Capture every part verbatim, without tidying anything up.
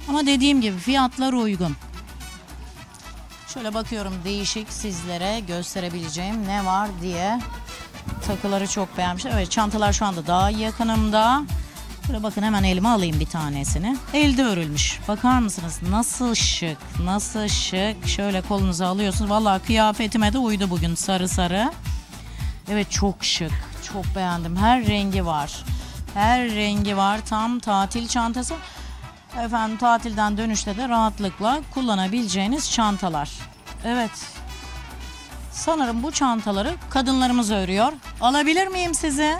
Ama dediğim gibi fiyatlar uygun. Şöyle bakıyorum değişik sizlere gösterebileceğim ne var diye. Takıları çok beğenmişler. Evet, çantalar şu anda daha yakınımda. Şöyle bakın, hemen elime alayım bir tanesini. Elde örülmüş. Bakar mısınız? Nasıl şık, nasıl şık. Şöyle kolunuza alıyorsunuz. Vallahi kıyafetime de uydu bugün, sarı sarı. Evet, çok şık. Çok beğendim. Her rengi var. Her rengi var. Tam tatil çantası. Efendim, tatilden dönüşte de rahatlıkla kullanabileceğiniz çantalar. Evet. Sanırım bu çantaları kadınlarımız örüyor. Alabilir miyim sizi?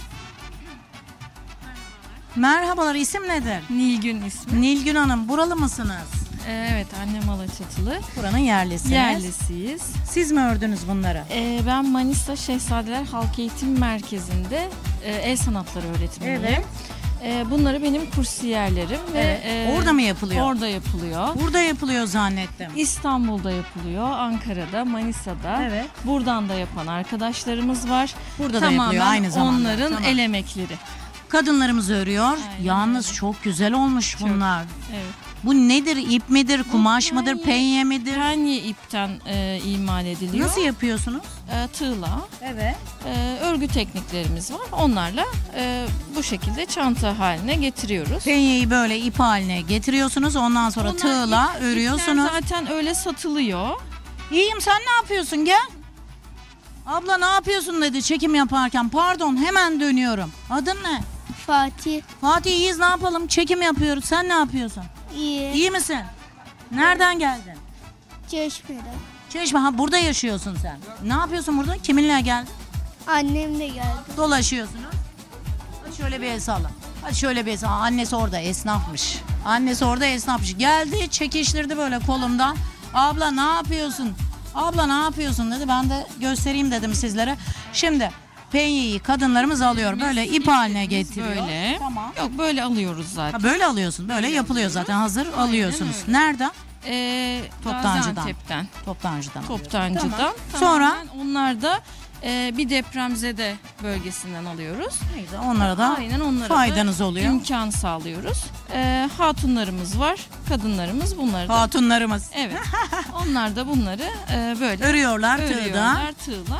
Merhabalar, isim nedir? Nilgün ismi. Nilgün Hanım, buralı mısınız? Ee, evet, annem Alaçatılı. Buranın yerlisiniz. Yerlisiyiz. Siz mi ördünüz bunları? Ee, ben Manisa Şehzadeler Halk Eğitim Merkezi'nde e, el sanatları öğretmeniyim. Evet. Ee, bunları benim kursiyerlerim ve Evet. e, Orada mı yapılıyor? Orada yapılıyor. Burada yapılıyor zannettim. İstanbul'da yapılıyor, Ankara'da, Manisa'da. Evet. Buradan da yapan arkadaşlarımız var. Burada da Tamamen yapılıyor aynı zamanda. onların Tamam. el emekleri. Kadınlarımız örüyor. Aynen Yalnız öyle. çok güzel olmuş Çok. bunlar. Evet. Bu nedir? İp midir? Kumaş penye- mıdır? Penye midir? Penye ipten e, imal ediliyor. Nasıl yapıyorsunuz? E, tığla. Evet. e, örgü tekniklerimiz var. Onlarla e, bu şekilde çanta haline getiriyoruz. Penyeyi böyle ip haline getiriyorsunuz. Ondan sonra Onlar tığla ip- örüyorsunuz. ipler zaten öyle satılıyor. İyiyim, sen ne yapıyorsun? Gel. Abla ne yapıyorsun dedi çekim yaparken. Pardon, hemen dönüyorum. Adın ne? Fatih. Fatih, iyiyiz, ne yapalım? Çekim yapıyoruz. Sen ne yapıyorsun? İyi. İyi misin? Nereden geldin? Çeşmeden. Çeşme, ha burada yaşıyorsun sen. Ne yapıyorsun burada? Kiminle geldin? Annem de geldi. Dolaşıyorsunuz. Hadi şöyle bir el salla. Hadi şöyle bir el salla. Annesi orada esnafmış. Annesi orada esnafmış. Geldi, çekiştirdi böyle kolumdan. Abla ne yapıyorsun? Abla ne yapıyorsun dedi. Ben de göstereyim dedim sizlere. Şimdi penyeyi kadınlarımız alıyor. Böyle ip haline getiriyor. Böyle. Tamam. Yok, böyle alıyoruz zaten. Ha, böyle alıyorsun. Böyle yapılıyor zaten. Hazır alıyorsunuz. öyle. Nereden? E, Toptancıdan. Gaziantep'ten. Toptancıdan. Toptancıdan. Tamam. Sonra? Tamamen onlar da e, bir depremzede bölgesinden alıyoruz. Neyse, onlara da Aynen, onlara faydanız da oluyor. imkan sağlıyoruz. E, hatunlarımız var, kadınlarımız bunları da. Hatunlarımız. Evet. Onlar da bunları e, böyle Örüyorlar tığda. örüyorlar tığla.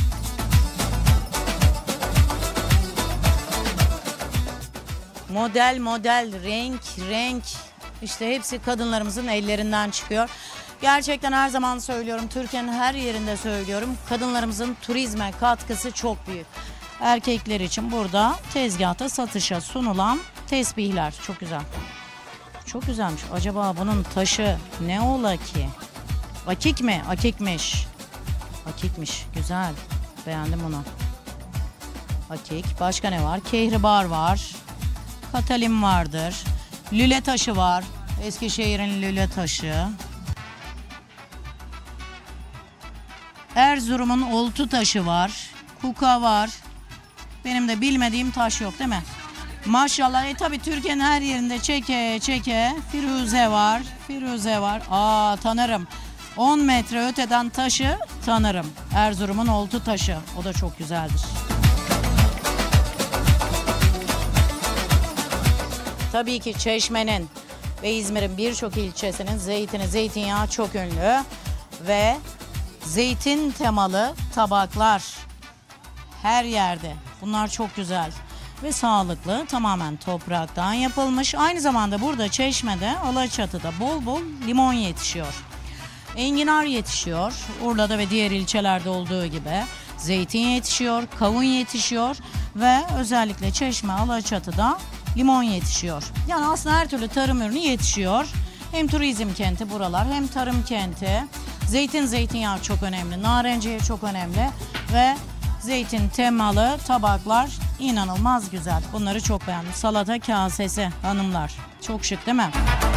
Model model, renk renk, işte hepsi kadınlarımızın ellerinden çıkıyor. Gerçekten her zaman söylüyorum, Türkiye'nin her yerinde söylüyorum. Kadınlarımızın turizme katkısı çok büyük. Erkekler için burada tezgahta satışa sunulan tesbihler çok güzel. Çok güzelmiş. Acaba bunun taşı ne ola ki? Akik mi? Akikmiş. Akikmiş. Güzel. Beğendim bunu. Akik. Başka ne var? Kehribar var. Katalin vardır. Lüle taşı var. Eskişehir'in lüle taşı. Erzurum'un oltu taşı var. Kuka var. Benim de bilmediğim taş yok değil mi? Maşallah. E tabi Türkiye'nin her yerinde çeke çeke. Firuze var. Firuze var. Aa, tanırım. on metre öteden taşı tanırım. Erzurum'un oltu taşı. O da çok güzeldir. Tabii ki Çeşme'nin ve İzmir'in birçok ilçesinin zeytini, zeytinyağı çok ünlü ve zeytin temalı tabaklar her yerde. Bunlar çok güzel ve sağlıklı, tamamen topraktan yapılmış. Aynı zamanda burada Çeşme'de, Alaçatı'da bol bol limon yetişiyor. Enginar yetişiyor. Urla'da ve diğer ilçelerde olduğu gibi zeytin yetişiyor, kavun yetişiyor ve özellikle Çeşme, Alaçatı'da limon yetişiyor. Yani aslında her türlü tarım ürünü yetişiyor. Hem turizm kenti buralar, hem tarım kenti. Zeytin, zeytinyağı çok önemli. Narenciye çok önemli. Ve zeytin temalı tabaklar inanılmaz güzel. Bunları çok beğendim. Salata kasesi hanımlar. Çok şık değil mi?